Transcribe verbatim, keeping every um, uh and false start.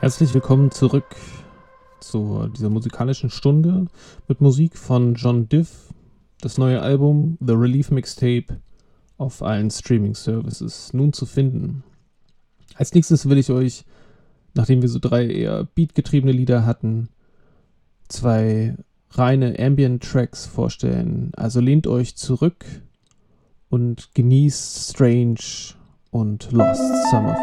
Herzlich willkommen zurück zu dieser musikalischen Stunde mit Musik von John Diff, das neue Album The Relief Mixtape auf allen Streaming-Services nun zu finden. Als nächstes will ich euch, nachdem wir so drei eher beatgetriebene Lieder hatten, zwei reine Ambient-Tracks vorstellen. Also lehnt euch zurück und genießt Strange und Lost Summer